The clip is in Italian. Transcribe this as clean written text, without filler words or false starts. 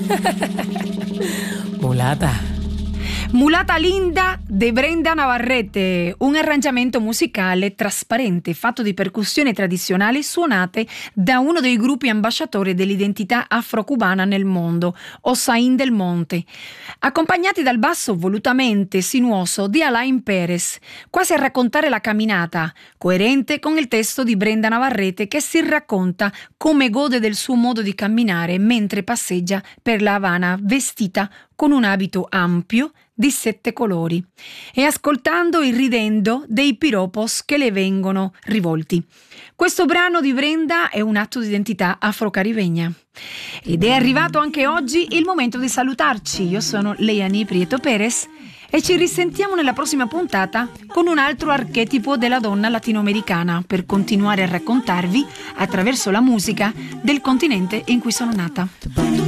Mulata. Mulata linda de Brenda Navarrete, un arrangiamento musicale trasparente fatto di percussioni tradizionali suonate da uno dei gruppi ambasciatori dell'identità afro-cubana nel mondo, Osain del Monte, accompagnati dal basso volutamente sinuoso di Alain Perez, quasi a raccontare la camminata, coerente con il testo di Brenda Navarrete che si racconta come gode del suo modo di camminare mentre passeggia per La Habana vestita con un abito ampio di 7 colori e ascoltando e ridendo dei piropos che le vengono rivolti. Questo brano di Brenda è un atto di identità afro-caribegna. Ed è arrivato anche oggi il momento di salutarci. Io sono Leiani Prieto Perez e ci risentiamo nella prossima puntata con un altro archetipo della donna latinoamericana per continuare a raccontarvi, attraverso la musica, del continente in cui sono nata.